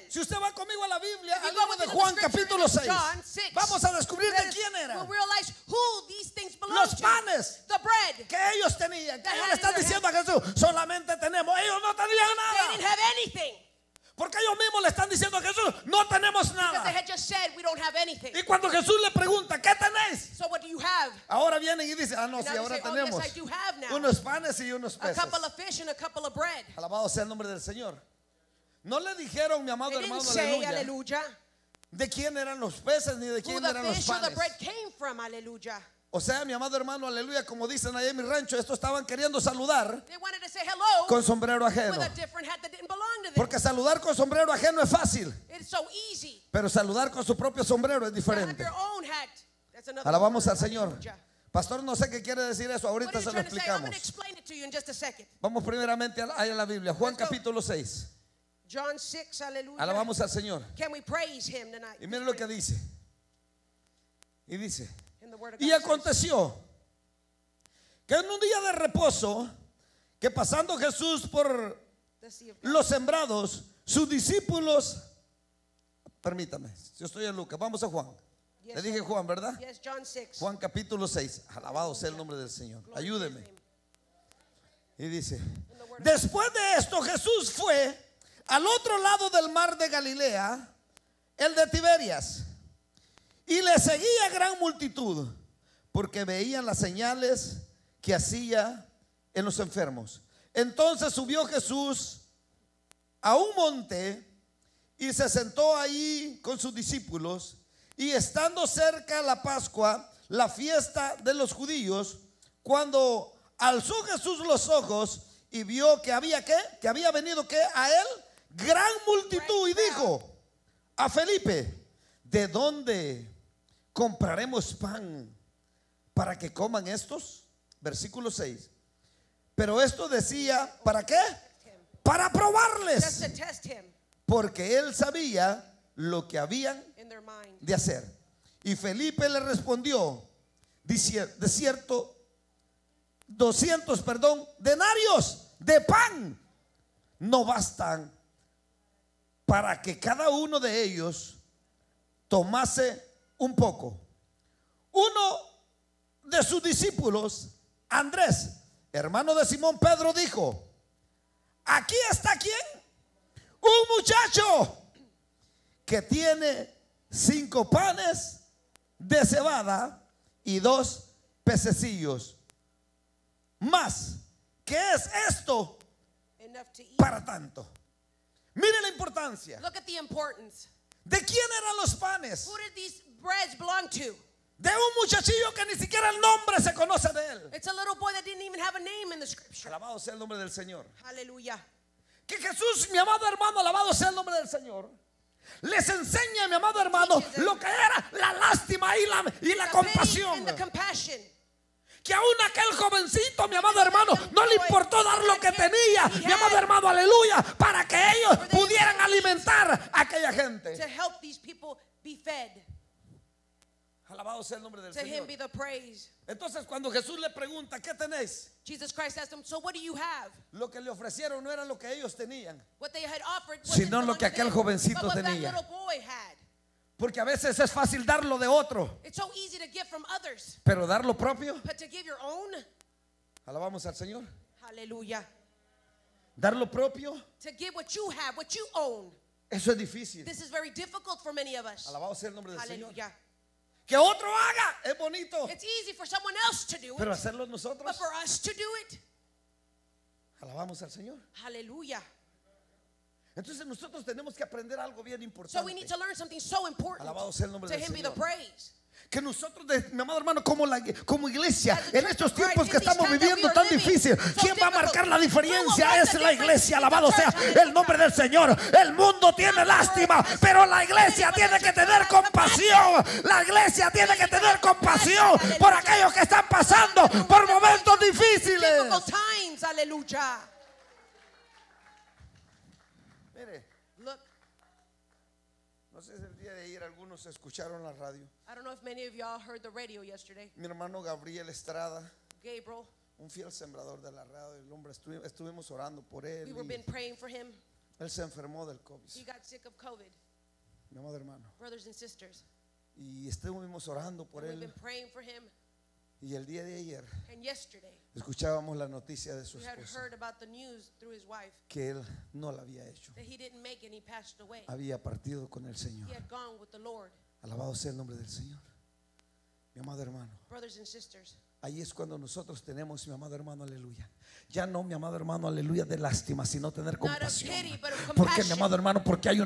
Si usted va conmigo a la Biblia, If you al go libro with de me to Juan the scripture, capítulo 6, John 6, vamos a descubrir de Then quién era. we'll realize who these things belong Los to. panes The bread. que ellos tenían, que They ellos had le están in their diciendo a Jesús, solamente tenemos, ellos no tenían They didn't nada. have anything. Porque ellos mismos le están diciendo a Jesús, no tenemos Because they nada. had just said, we don't have anything. Y cuando Jesús le pregunta, ¿qué tenéis? So what do you have? Ahora vienen y dicen, no, And sí, now ahora they say, tenemos yes, I do have now. unos panes y unos A peces. couple of fish and a couple of bread. Alabado sea el nombre del Señor. No le dijeron, mi amado They didn't hermano, say, aleluya, hallelujah, de quién eran los peces ni de who quién the eran los fish or the panes. bread came from, hallelujah. O sea, mi amado hermano, aleluya, como dicen allá en mi rancho, estos estaban queriendo saludar They wanted to say hello con sombrero ajeno. with a different hat that didn't belong to them. Porque saludar con sombrero ajeno es fácil, It's so easy. pero saludar con su propio sombrero es To have diferente. your own hat. That's another Alabamos word, al Señor. hallelujah. Pastor, no sé qué quiere decir eso, What ahorita are you se lo trying to say? I'm going to explicamos. explain it to you in just a second. Vamos primeramente a la Biblia, Juan Let's go. capítulo 6. John 6, hallelujah. Alabamos al Señor. Can we praise him tonight? Y miren lo que dice. Y dice, In the word of y God says, aconteció que en un día de reposo, que pasando Jesús por the sea of God. los sembrados, sus discípulos, permítame, yo estoy en Lucas, vamos a Juan. Yes, Le dije Lord. Juan, ¿verdad? Yes, John 6. Juan capítulo 6, alabado sea el nombre del Señor, Glory to ayúdeme. his name. Y dice, In the word of después de esto Jesús fue al otro lado del mar de Galilea, el de Tiberias, y le seguía gran multitud, porque veían las señales que hacía en los enfermos. Entonces subió Jesús a un monte y se sentó ahí con sus discípulos, y estando cerca la Pascua, la fiesta de los judíos, cuando alzó Jesús los ojos y vio que había que había venido que a él gran multitud, y dijo a Felipe, ¿de dónde compraremos pan para que coman estos? Versículo 6. Pero esto decía, ¿para qué? Para just to probarles, test him porque él sabía lo que habían in their mind. de hacer. Y Felipe le respondió, de cierto, 200 denarios de pan no bastan para que cada uno de ellos tomase un poco. Uno de sus discípulos, Andrés, hermano de Simón Pedro, dijo, aquí está ¿quién? Un muchacho que tiene 5 panes de cebada y 2 pececillos. Más, ¿qué es esto Enough to eat. para tanto? Mire la importancia. Look at the importance. ¿De quién eran los panes? Who did these breads belong to? De un muchachillo que ni siquiera el nombre se conoce de él. It's a little boy that didn't even have a name in the scripture. Alabado sea el nombre del Señor. Hallelujah. Que Jesús, mi amado hermano, alabado sea el nombre del Señor, les enseña, mi amado hermano, lo que era la lástima y la The pity compasión. and the compassion. Que aún aquel jovencito, mi amado hermano, no le importó dar lo que tenía, mi amado hermano, aleluya, para que ellos pudieran alimentar a aquella gente. To help these people be fed. Alabado sea el nombre del To him Señor. be the praise. Entonces cuando Jesús le pregunta, ¿qué tenéis? Jesus Christ asked them, so what do you have? Lo que le ofrecieron no era lo que ellos tenían. What they had offered Sino wasn't lo que belong to aquel them, jovencito but what tenía. that little boy had. Porque a veces es fácil dar lo de otro, It's so easy to give from others, pero dar lo propio, but to give your own, alabamos al Señor. hallelujah. Dar lo propio, To give what you have, what you own. eso es difícil. This is very difficult for many of us. Alabado sea el nombre del Señor. Hallelujah. Que otro haga es bonito, It's easy for someone else to do pero it, hacerlo but nosotros, for us to do it, alabamos al Señor. hallelujah. Entonces nosotros tenemos que aprender algo bien So we need importante. to learn something so important. Alabado sea el nombre To del him be the Señor. praise. Que nosotros, mi amado hermano, como iglesia, As a en church estos of tiempos Christ, que in these estamos times that we viviendo are tan living difícil, so ¿quién va a difficult? marcar la Who will diferencia? make Es the la difference? iglesia, It's the alabado sea church, el nombre del Señor. El mundo tiene lástima, pero la iglesia tiene que tener compasión. La iglesia tiene que tener compasión por aquellos que están pasando por momentos difíciles. Difficult times, hallelujah. Mire, Look, no sé si el día de ayer algunos escucharon la radio. I don't know if many of y'all heard the radio yesterday. Mi hermano Gabriel Estrada, Gabriel, un fiel sembrador de la radio, el hombre, estuvimos orando por él. we were Y been praying for him. Él se enfermó del COVID, He got sick of COVID, mi amado hermano. brothers and sisters. Y estuvimos orando por And we've él. been praying for him. Y el día de ayer And yesterday, escuchábamos la noticia de su we had esposa heard about the news through his wife que él no la había hecho. that he didn't make and he passed away. Había partido con el Señor. He had gone with the Lord. Alabado sea el nombre del Señor. Mi amado hermano, Brothers and sisters, ahí es cuando nosotros tenemos, mi amado hermano, aleluya. Ya no, mi amado hermano, aleluya, de lástima, sino tener not of compasión. pity, but of Porque, mi compassion. amado hermano, porque hay